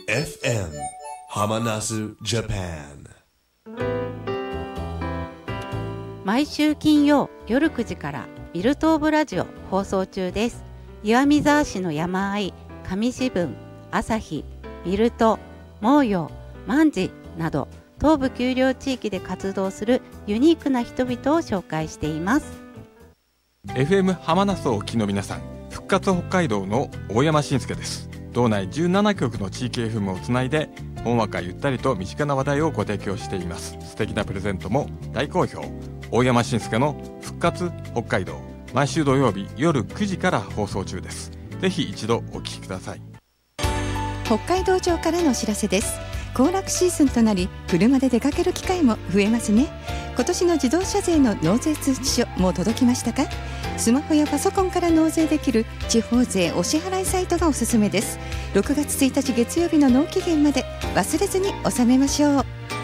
FM ハマナスジャパン。 毎週金曜夜9時からビルトーブラジオ放送中です。岩見沢市の山あい、上志分、朝日、ビルト、毛陽、万事など東部丘陵地域で活動するユニークな人々を紹介しています。 FM 浜那須をお聞きの皆さん、復活北海道の大山伸介です。道内17局の地域 FM をつないでほんわかゆったりと身近な話題をご提供しています。素敵なプレゼントも大好評。大山伸介の復活北海道、毎週土曜日夜9時から放送中です。ぜひ一度お聞きください。 北海道庁からのお知らせです。行楽シーズンとなり、車で出かける機会も増えますね。今年の自動車税の納税通知書もう届きましたか？スマホやパソコンから納税できる地方税お支払いサイトがおすすめです。6月1日月曜日の納期限まで忘れずに納めましょう。